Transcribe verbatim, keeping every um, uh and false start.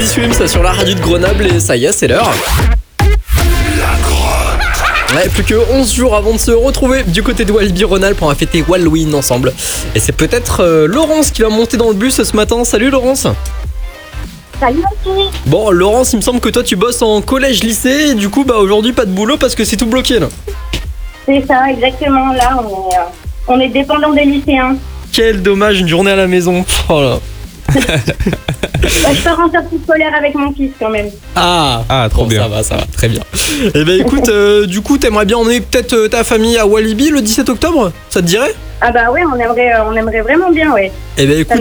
Swims sur la radio de Grenoble et ça y est, c'est l'heure. Ouais, plus que onze jours avant de se retrouver du côté de Walibi-Rhône-Alpes, on va fêter Halloween ensemble. Et c'est peut-être euh, Laurence qui va monter dans le bus ce matin. Salut Laurence. Salut Mathieu. Bon Laurence, il me semble que toi tu bosses en collège-lycée et du coup bah aujourd'hui pas de boulot parce que c'est tout bloqué là. C'est ça, exactement. Là, on est, euh, on est dépendant des lycéens. Quel dommage, une journée à la maison. Oh là. Bah, je pars en sortie scolaire avec mon fils quand même. Ah, Ah, trop bon, bien. Ça va, ça va, très bien. Eh ben écoute, euh, du coup t'aimerais bien emmener peut-être euh, ta famille à Walibi le dix-sept octobre? Ça te dirait? Ah bah ouais, on aimerait, euh, on aimerait vraiment bien, ouais. Eh ben écoute.